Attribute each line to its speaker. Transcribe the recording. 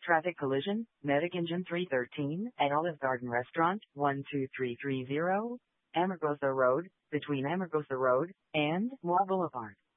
Speaker 1: Traffic collision, Medic Engine 313 at Olive Garden Restaurant, 12330, Amargosa Road, between Amargosa Road and Moore Boulevard.